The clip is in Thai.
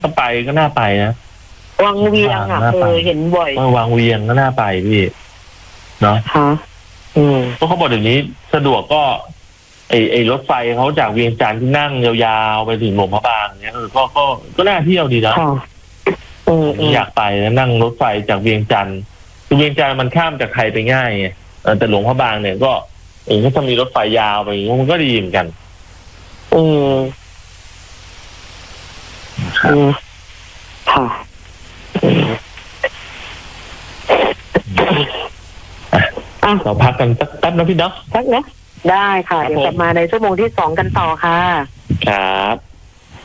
ถ้าไปก็น่าไปนะวังเวียงอ่ะเห็นบ่อยวังเวียงก็น่าไปพี่เนาะค่ะเพราะเขาบอกเดี๋ยวนี้สะดวกก็ไอ้รถไฟเขาจากเวียงจันทร์ที่นั่งยาวๆไปถึงหลวงพระบางเนี่ยก็น่าเที่ยวดีนะอยากไปนะนั่งรถไฟจากเวียงจันทร์คือเวียงจันทร์มันข้ามจากไทยไปง่ายไงแต่หลวงพระบางเนี่ยก็ก็จะมีรถไฟยาวไปมันก็ดีเหมือนกันค่ะเราพักกันสักแป๊บนะพี่เนาะพักนะได้ค่ะเดี๋ยวกลับมาในชั่วโมงที่2กันต่อค่ะครับ